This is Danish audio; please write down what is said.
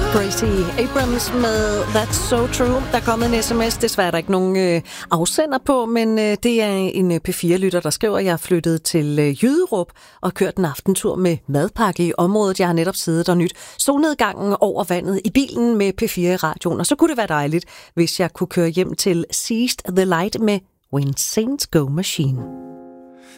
Gracie Abrams med That's So True. Der er kommet en sms, desværre er der ikke nogen afsender på, men det er en P4-lytter, der skriver, at jeg er flyttet til Jyderup og kørt en aftentur med madpakke i området. Jeg har netop siddet og nyt solnedgangen over vandet i bilen med P4 i radioen, og så kunne det være dejligt, hvis jeg kunne køre hjem til Seized the Light med When Saints Go Machine.